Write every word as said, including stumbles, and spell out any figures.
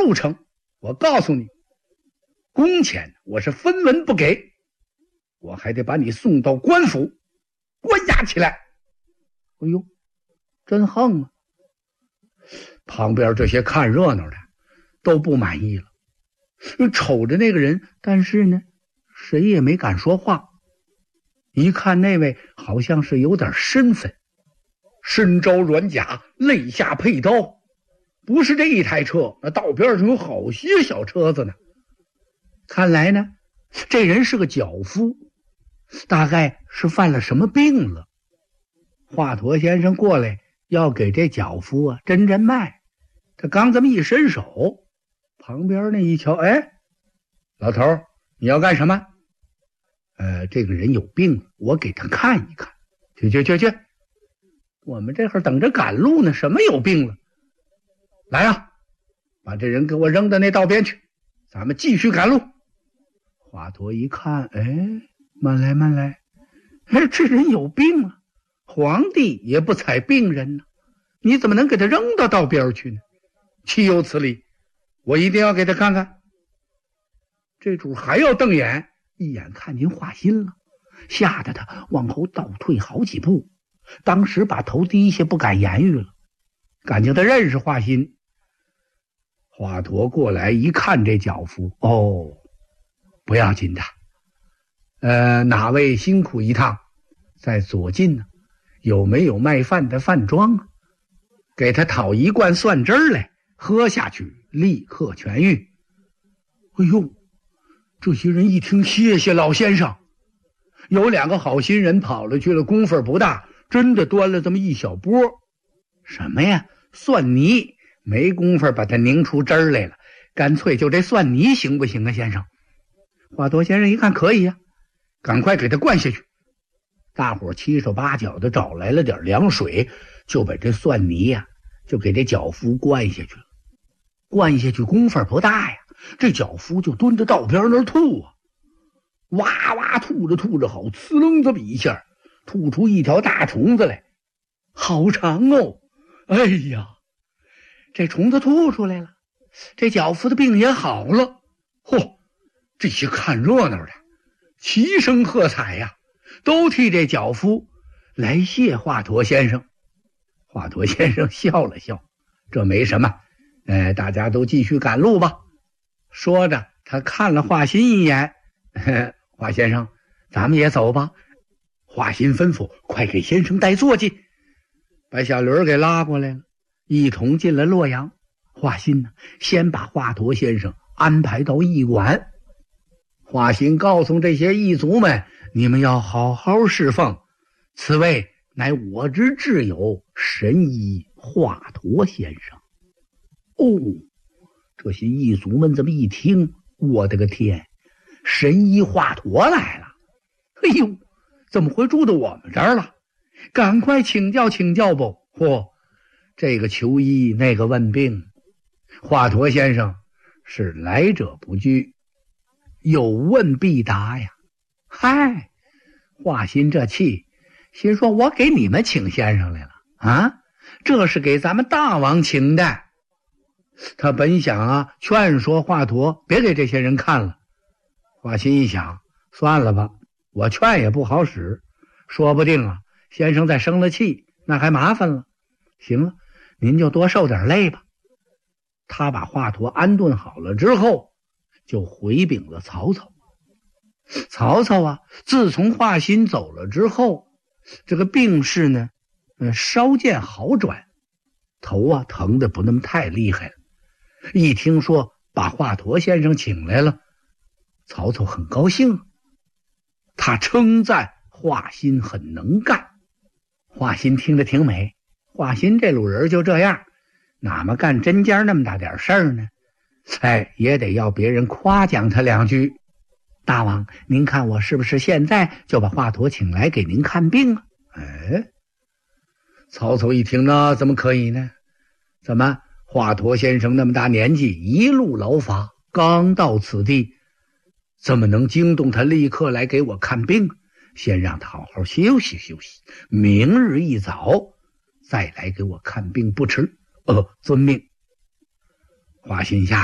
路程，我告诉你，工钱我是分文不给，我还得把你送到官府关押起来。哎呦，真横啊！旁边这些看热闹的都不满意了，瞅着那个人，但是呢谁也没敢说话。一看那位好像是有点身份，身着软甲，肋下佩刀，不是这一台车，那道边上有好些小车子呢。看来呢这人是个脚夫，大概是犯了什么病了。华佗先生过来要给这脚夫啊诊诊脉，他刚这么一伸手，旁边那一瞧，哎，老头你要干什么？呃，这个人有病，我给他看一看。去去去去，我们这会儿等着赶路呢，什么有病了？来啊，把这人给我扔到那道边去，咱们继续赶路。华佗一看，哎，慢来慢来，哎，这人有病啊，皇帝也不采病人呢，你怎么能给他扔到道边去呢？岂有此理，我一定要给他看看。这主还要瞪眼，一眼看见华歆了，吓得他往后倒退好几步，当时把头低下，不敢言语了。感情他认识华歆。华佗过来一看这脚夫，哦，不要紧的，呃，哪位辛苦一趟，在左近呢，有没有卖饭的饭庄啊？给他讨一罐蒜汁儿来，喝下去立刻痊愈。哎呦，这些人一听，谢谢老先生。有两个好心人跑了去了，功夫不大，真的端了这么一小钵。什么呀？蒜泥，没工夫把它拧出汁儿来了，干脆就这蒜泥行不行啊，先生？华佗先生一看可以啊，赶快给他灌下去。大伙七手八脚的找来了点凉水，就把这蒜泥呀、啊、就给这脚夫灌下去了。灌下去功夫不大呀，这脚夫就蹲在道边那儿吐啊，哇哇吐着吐着，好呲楞这么一下吐出一条大虫子来，好长哦。哎呀，这虫子吐出来了，这脚夫的病也好了。嚯，这些看热闹的齐声喝彩呀，都替这脚夫来谢华佗先生。华佗先生笑了笑，这没什么，呃，大家都继续赶路吧。说着他看了华歆一眼，华先生咱们也走吧。华歆吩咐，快给先生带坐骑。把小驴给拉过来了，一同进了洛阳。华歆呢，先把华佗先生安排到驿馆。华歆告诉这些驿卒们，你们要好好侍奉，此位乃我之挚友神医华佗先生。哦，这些驿卒们这么一听，我的个天，神医华佗来了！哎呦，怎么会住到我们这儿了？赶快请教请教不？嚯，这个求医，那个问病，华佗先生是来者不拒，有问必答呀。嗨，华歆这气，心说我给你们请先生来了啊，这是给咱们大王请的。他本想啊劝说华佗别给这些人看了，华歆一想，算了吧，我劝也不好使，说不定啊先生再生了气，那还麻烦了。行了，您就多受点累吧。他把华佗安顿好了之后，就回禀了曹操。曹操啊，自从华歆走了之后，这个病势呢，呃，稍见好转，头啊疼的不那么太厉害了。一听说把华佗先生请来了，曹操很高兴，他称赞华歆很能干。华歆听着挺美，华歆这路人就这样，哪么干针尖那么大点事儿呢？哎，也得要别人夸奖他两句。大王，您看我是不是现在就把华佗请来给您看病啊？哎，曹操一听，那怎么可以呢？怎么华佗先生那么大年纪，一路劳乏，刚到此地，怎么能惊动他立刻来给我看病？先让他好好休息休息，明日一早再来给我看病不迟。呃，遵命。华歆下